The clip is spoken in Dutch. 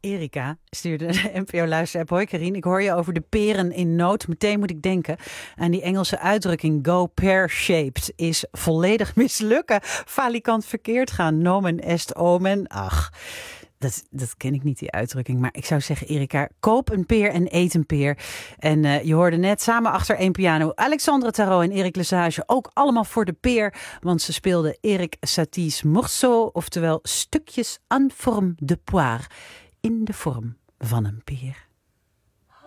Erika stuurde de NPO-luisteraar. Hoi Karien, ik hoor je over de peren in nood. Meteen moet ik denken aan die Engelse uitdrukking go pear-shaped. Is volledig mislukken. Falikant verkeerd gaan. Nomen est omen. Ach, dat ken ik niet, die uitdrukking. Maar ik zou zeggen, Erika, koop een peer en eet een peer. En je hoorde net samen achter één piano Alexandre Tarot en Erik Lesage. Ook allemaal voor de peer. Want ze speelden Erik Satie's morceau. Oftewel stukjes en forme de poire. In de vorm van een peer.